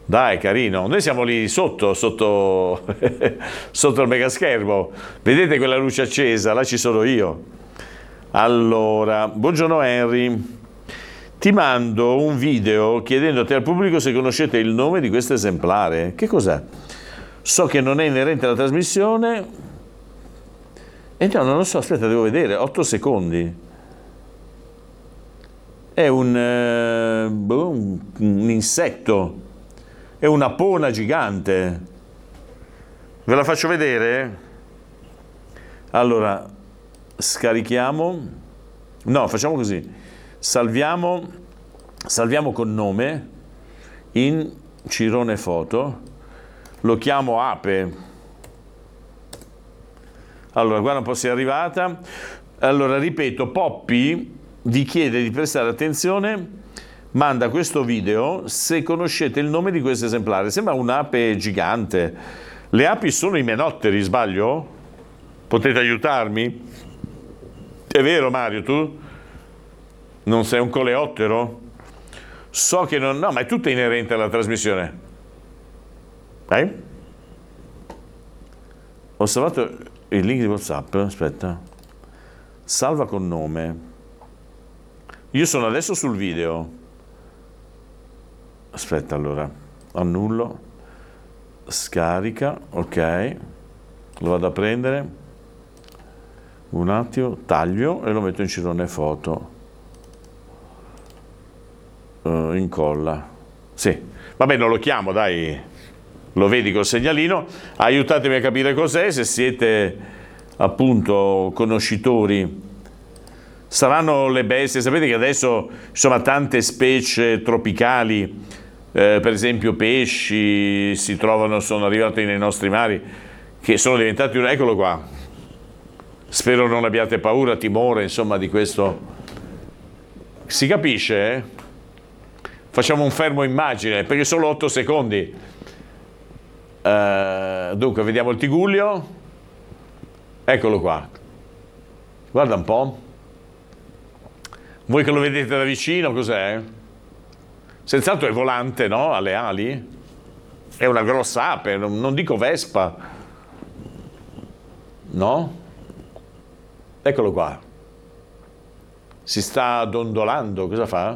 Dai, carino. Noi siamo lì sotto sotto il megaschermo. Vedete quella luce accesa? Là ci sono io. Allora, buongiorno Henry. Ti mando un video chiedendoti al pubblico se conoscete il nome di questo esemplare. Che cos'è? So che non è inerente alla trasmissione. E no, non lo so, aspetta, devo vedere. 8 secondi. È un insetto. È una pona gigante. Ve la faccio vedere? Allora, scarichiamo. No, facciamo così. Salviamo con nome in Cirone Foto. Lo chiamo Ape. Allora, guarda un po' se è arrivata. Allora, ripeto, Poppy vi chiede di prestare attenzione. Manda questo video se conoscete il nome di questo esemplare. Sembra un'ape gigante. Le api sono i menotteri, sbaglio? Potete aiutarmi? È vero, Mario, tu? Non sei un coleottero? So che non... No, ma è tutto inerente alla trasmissione. Ho salvato il link di WhatsApp. Aspetta. Salva con nome. Io sono adesso sul video. Aspetta, allora. Annullo. Scarica. Ok. Lo vado a prendere. Un attimo. Taglio e lo metto in Cirone Foto. Incolla. Sì. Vabbè, non lo chiamo, dai. Lo vedi col segnalino. Aiutatemi a capire cos'è. Se siete appunto conoscitori, saranno le bestie. Sapete che adesso insomma tante specie tropicali, per esempio pesci, si trovano, sono arrivati nei nostri mari, che sono diventati eccolo qua. Spero non abbiate paura, timore, insomma, di questo. Si capisce? Eh? Facciamo un fermo immagine, perché solo 8 secondi. Dunque, vediamo il tigullio. Eccolo qua. Guarda un po'. Voi che lo vedete da vicino, cos'è? Senz'altro è volante, no? Ha le ali. È una grossa ape, non dico vespa. No? Eccolo qua. Si sta dondolando, cosa fa?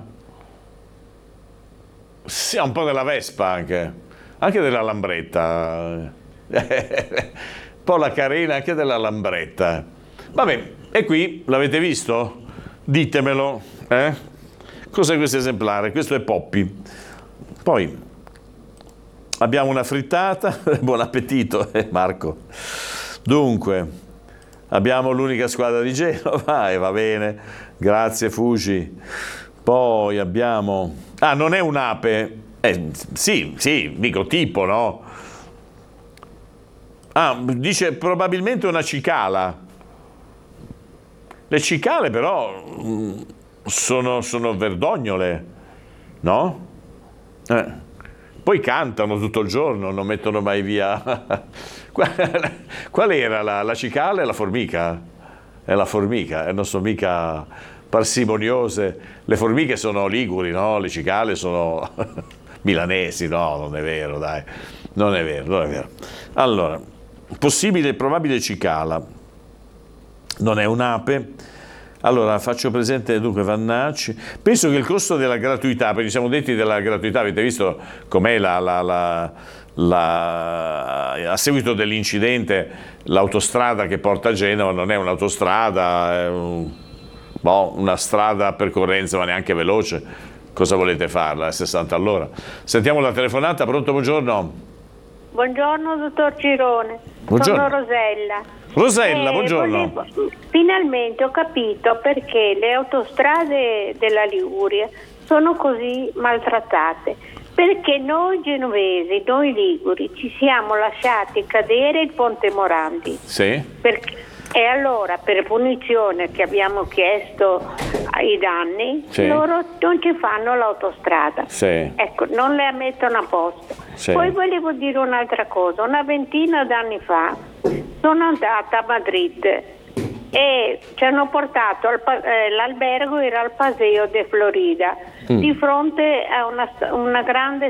Sì, ha un po' della vespa anche della lambretta. Un po' la carena anche della lambretta. Vabbè, e qui l'avete visto? Ditemelo, Cos'è questo esemplare? Questo è Poppy. Poi abbiamo una frittata. Buon appetito, Marco. Dunque, abbiamo l'unica squadra di Genova, e va bene. Grazie, Fuji. Poi abbiamo... Ah, non è un'ape? Sì, dico tipo, no? Ah, dice probabilmente una cicala. Le cicale però sono verdognole, no? Poi cantano tutto il giorno, non mettono mai via. Qual era la cicala e la formica? È la formica, non sono mica parsimoniose. Le formiche sono liguri, no? Le cicale sono milanesi, no? Non è vero, dai. Non è vero. Allora, possibile e probabile cicala. Non è un'ape. Allora, faccio presente, dunque, Vannacci. Penso che il costo della gratuità, perché siamo detti della gratuità, avete visto com'è a seguito dell'incidente, l'autostrada che porta a Genova non è un'autostrada, è una strada a percorrenza, ma neanche veloce. Cosa volete farla? 60 all'ora. Sentiamo la telefonata. Pronto, buongiorno. Buongiorno, dottor Cirone. Buongiorno. Sono Rosella. Rosella, buongiorno. Finalmente ho capito perché le autostrade della Liguria sono così maltrattate. Perché noi genovesi, noi liguri, ci siamo lasciati cadere il Ponte Morandi. Sì. E allora, per punizione che abbiamo chiesto ai danni, sì, loro non ci fanno l'autostrada. Sì. Ecco, non le mettono a posto. Sì. Poi volevo dire un'altra cosa. Una ventina d'anni fa sono andata a Madrid e ci hanno portato l'albergo era al Paseo de Florida, di fronte a una grande